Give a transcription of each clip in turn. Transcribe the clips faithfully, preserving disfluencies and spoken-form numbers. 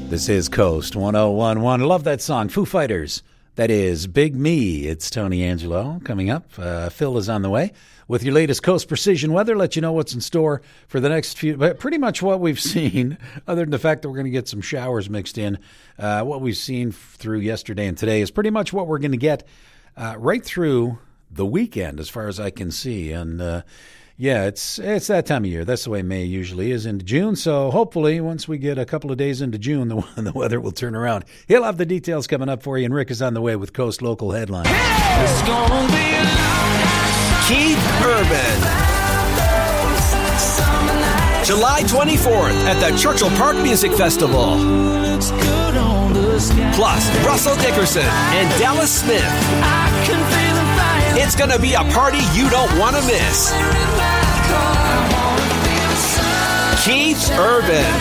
This is Coast one oh one point one. I love that song. Foo Fighters. That is Big Me. It's Tony Angelo coming up. Uh, Phil is on the way with your latest Coast Precision weather. Let you know what's in store for the next few. But pretty much what we've seen, other than the fact that we're going to get some showers mixed in, uh, what we've seen through yesterday and today is pretty much what we're going to get uh, right through the weekend, as far as I can see. And uh, yeah, it's it's that time of year. That's the way May usually is into June. So hopefully once we get a couple of days into June, the, the weather will turn around. He'll have the details coming up for you, and Rick is on the way with Coast Local Headlines. It's gonna be a long Keith Urban. July twenty-fourth at the Churchill Park Music Festival. Plus, Russell Dickerson and Dallas Smith. It's going to be a party you don't want to miss. Keith Urban.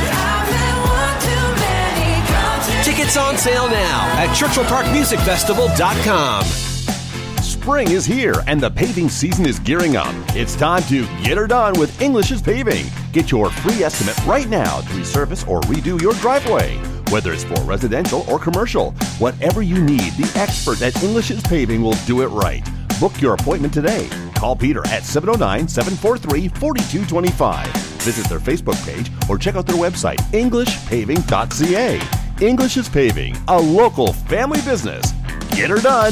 Tickets on sale now at churchill park music festival dot com. Spring is here and the paving season is gearing up. It's time to get her done with English's Paving. Get your free estimate right now to resurface or redo your driveway. Whether it's for residential or commercial, whatever you need, the expert at English's Paving will do it right. Book your appointment today. Call Peter at seven oh nine, seven four three, four two two five. Visit their Facebook page or check out their website, english paving dot c a. English's Paving, a local family business. Get her done.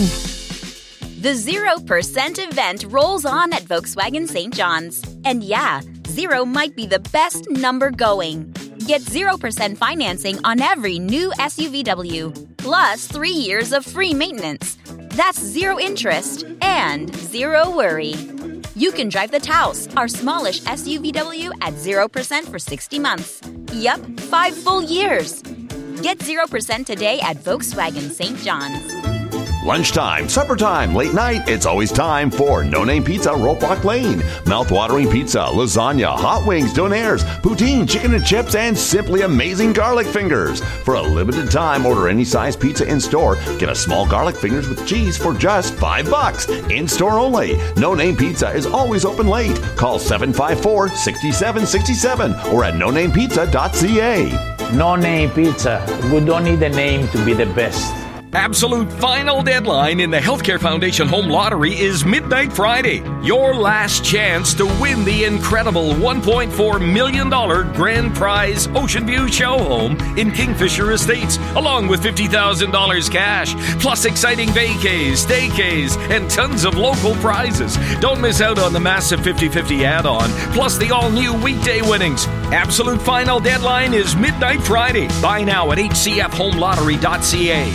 The zero percent event rolls on at Volkswagen Saint John's. And yeah, zero might be the best number going. Get zero percent financing on every new S U V W, plus three years of free maintenance. That's zero interest and zero worry. You can drive the Taos, our smallish S U V W, at zero percent for sixty months. Yup, five full years. Get zero percent today at Volkswagen Saint John's. Lunchtime, supper time, late night, it's always time for No Name Pizza, Rope Walk Lane. Mouth-watering pizza, lasagna, hot wings, donaires, poutine, chicken and chips, and simply amazing garlic fingers. For a limited time, order any size pizza in-store. Get a small garlic fingers with cheese for just five bucks. In-store only. No Name Pizza is always open late. Call seven five four, six seven six seven or at no name pizza dot c a. No Name Pizza. We don't need a name to be the best. Absolute final deadline in the Healthcare Foundation Home Lottery is midnight Friday. Your last chance to win the incredible one point four million dollars grand prize Ocean View show home in Kingfisher Estates, along with fifty thousand dollars cash, plus exciting vacays, staycays, and tons of local prizes. Don't miss out on the massive fifty-fifty add-on, plus the all-new weekday winnings. Absolute final deadline is midnight Friday. Buy now at h c f home lottery dot c a.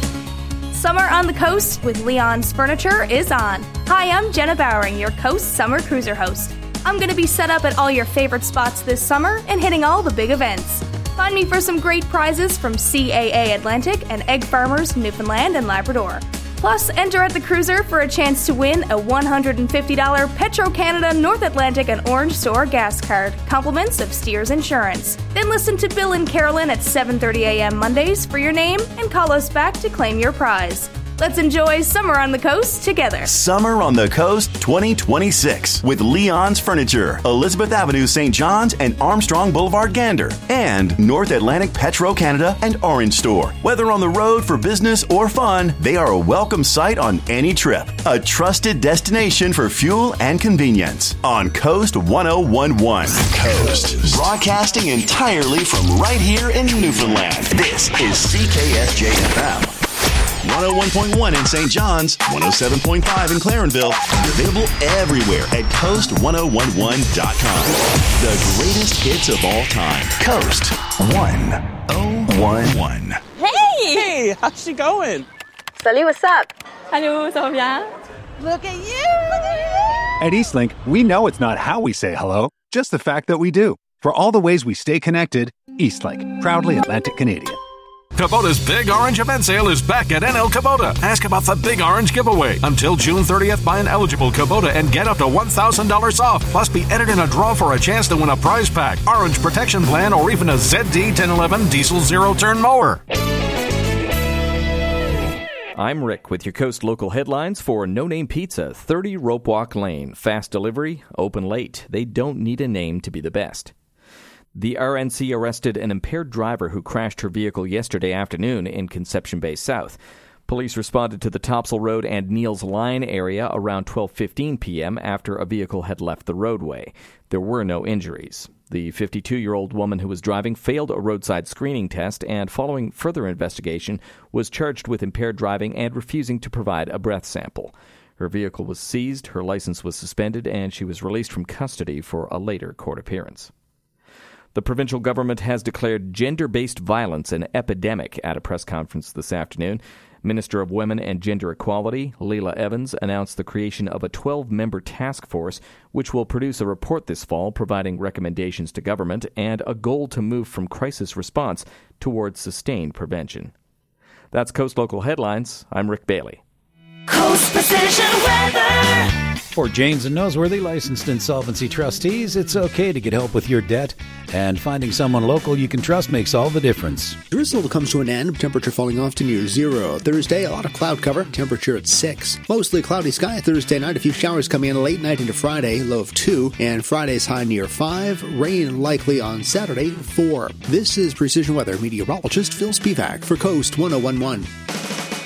Summer on the Coast with Leon's Furniture is on. Hi, I'm Jenna Bowering, your Coast Summer Cruiser host. I'm going to be set up at all your favorite spots this summer and hitting all the big events. Find me for some great prizes from C A A Atlantic and Egg Farmers Newfoundland and Labrador. Plus, enter at the Cruiser for a chance to win a one hundred fifty dollars Petro-Canada North Atlantic and Orange Store gas card, compliments of Steers Insurance. Then listen to Bill and Carolyn at seven thirty a.m. Mondays for your name and call us back to claim your prize. Let's enjoy Summer on the Coast together. Summer on the Coast twenty twenty-six with Leon's Furniture, Elizabeth Avenue, Saint John's, and Armstrong Boulevard, Gander, and North Atlantic Petro-Canada and Orange Store. Whether on the road for business or fun, they are a welcome sight on any trip. A trusted destination for fuel and convenience on Coast one oh one point one. Coast, broadcasting entirely from right here in Newfoundland. This is C K S J F M. one oh one point one in Saint John's, one oh seven point five in Clarenville, and available everywhere at coast ten eleven dot com. The greatest hits of all time. Coast one oh one one. Hey! Hey, how's she going? Salut, what's up? Hello, ça va bien? Look at you! Look at you! At Eastlink, we know it's not how we say hello, just the fact that we do. For all the ways we stay connected, Eastlink, proudly Atlantic Canadian. Kubota's Big Orange Event Sale is back at N L Kubota. Ask about the Big Orange Giveaway. Until June thirtieth, buy an eligible Kubota and get up to one thousand dollars off. Plus, be entered in a draw for a chance to win a prize pack, orange protection plan, or even a Z D ten eleven diesel zero-turn mower. I'm Rick with your Coast Local Headlines for No Name Pizza, thirty Rope Walk Lane. Fast delivery, open late. They don't need a name to be the best. The R N C arrested an impaired driver who crashed her vehicle yesterday afternoon in Conception Bay South. Police responded to the Topsail Road and Neils Line area around twelve fifteen p.m. after a vehicle had left the roadway. There were no injuries. The fifty-two-year-old woman who was driving failed a roadside screening test and, following further investigation, was charged with impaired driving and refusing to provide a breath sample. Her vehicle was seized, her license was suspended, and she was released from custody for a later court appearance. The provincial government has declared gender-based violence an epidemic at a press conference this afternoon. Minister of Women and Gender Equality, Leila Evans, announced the creation of a twelve-member task force which will produce a report this fall providing recommendations to government and a goal to move from crisis response towards sustained prevention. That's Coast Local Headlines. I'm Rick Bailey. Coast Precision Weather. For Janes and Noseworthy licensed insolvency trustees, it's okay to get help with your debt, and finding someone local you can trust makes all the difference. Drizzle comes to an end, temperature falling off to near zero. Thursday, a lot of cloud cover, temperature at six. Mostly cloudy sky Thursday night, a few showers coming in late night into Friday, low of two, and Friday's high near five. Rain likely on Saturday, four. This is Precision Weather meteorologist Phil Spivak for Coast one oh one point one.